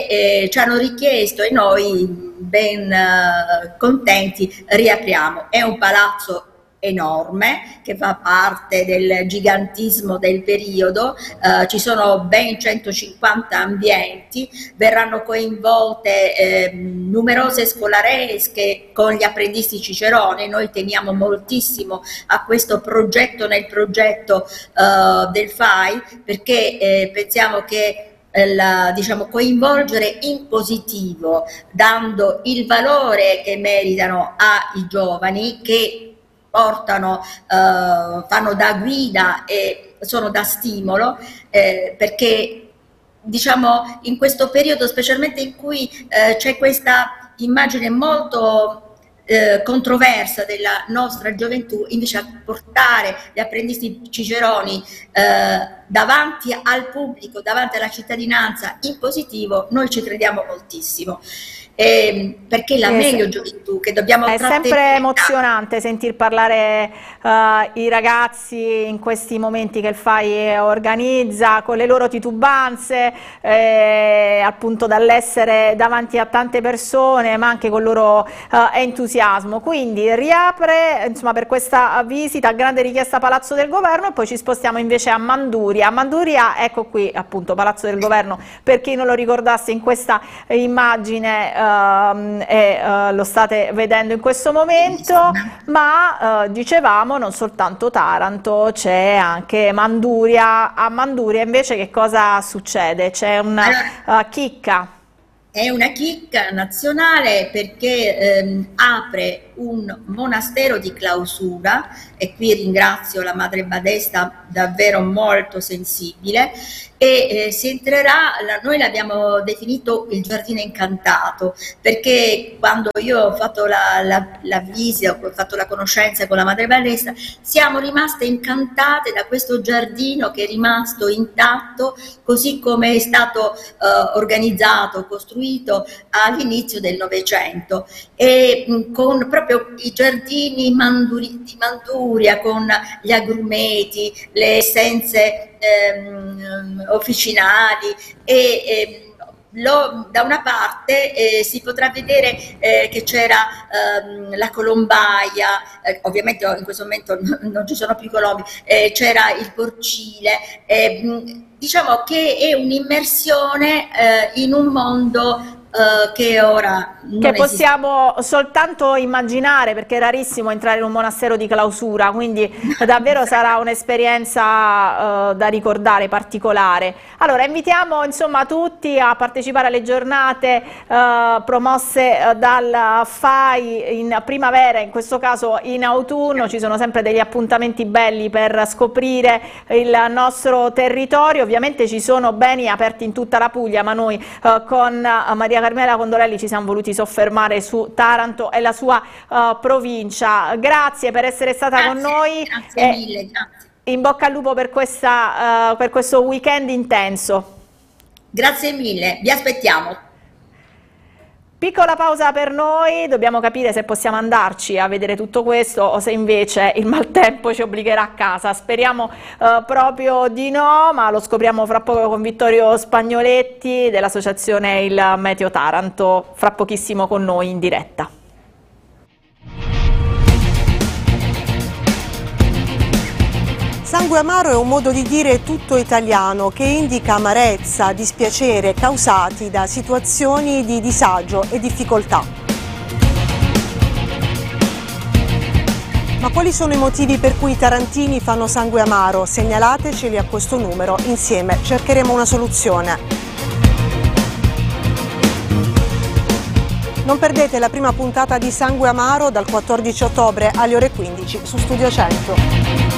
ci hanno richiesto e noi ben contenti riapriamo. È un palazzo enorme che fa parte del gigantismo del periodo, ci sono ben 150 ambienti, verranno coinvolte numerose scolaresche con gli apprendisti Cicerone. Noi teniamo moltissimo a questo progetto nel progetto del FAI, perché pensiamo che diciamo, coinvolgere in positivo, dando il valore che meritano ai giovani, che portano, fanno da guida e sono da stimolo, perché diciamo in questo periodo, specialmente in cui c'è questa immagine molto controversa della nostra gioventù, invece a portare gli apprendisti ciceroni davanti al pubblico, davanti alla cittadinanza in positivo, noi ci crediamo moltissimo. Perché la meglio gioventù che dobbiamo è sempre emozionante sentir parlare i ragazzi in questi momenti che il FAI organizza, con le loro titubanze, appunto dall'essere davanti a tante persone, ma anche con il loro entusiasmo. Quindi riapre, insomma, per questa visita, grande richiesta Palazzo del Governo, e poi ci spostiamo invece a Manduria. A Manduria, ecco qui appunto Palazzo del Governo, per chi non lo ricordasse, in questa immagine lo state vedendo in questo momento, ma dicevamo non soltanto Taranto, c'è anche Manduria. A Manduria invece che cosa succede? C'è una chicca. È una chicca nazionale, perché apre un monastero di clausura, e qui ringrazio la Madre Badesta, davvero molto sensibile, e si entrerà, noi l'abbiamo definito il giardino incantato, perché quando io ho fatto la visita, ho fatto la conoscenza con la Madre Badesta, siamo rimaste incantate da questo giardino che è rimasto intatto, così come è stato organizzato, costruito all'inizio del Novecento, e con proprio i giardini di Manduria, con gli agrumeti, le essenze officinali, e da una parte si potrà vedere che c'era la colombaia, ovviamente in questo momento non ci sono più colombi, c'era il porcile, diciamo che è un'immersione in un mondo che ora non che possiamo soltanto immaginare, perché è rarissimo entrare in un monastero di clausura, quindi davvero sarà un'esperienza da ricordare, particolare. Allora invitiamo insomma tutti a partecipare alle giornate promosse dal FAI in primavera, in questo caso in autunno. Ci sono sempre degli appuntamenti belli per scoprire il nostro territorio. Ovviamente ci sono beni aperti in tutta la Puglia, ma noi con Maria Carmela Condorelli ci siamo voluti soffermare su Taranto e la sua provincia. Grazie per essere stata con noi. Grazie mille, grazie. In bocca al lupo per questo weekend intenso. Grazie mille, vi aspettiamo. Piccola pausa per noi, dobbiamo capire se possiamo andarci a vedere tutto questo o se invece il maltempo ci obbligherà a casa. Speriamo proprio di no, ma lo scopriamo fra poco con Vittorio Spagnoletti dell'associazione Il Meteo Taranto, fra pochissimo con noi in diretta. Sangue amaro è un modo di dire tutto italiano che indica amarezza, dispiacere causati da situazioni di disagio e difficoltà. Ma quali sono i motivi per cui i tarantini fanno sangue amaro? Segnalateceli a questo numero, insieme cercheremo una soluzione. Non perdete la prima puntata di Sangue Amaro dal 14 ottobre alle ore 15 su Studio 100.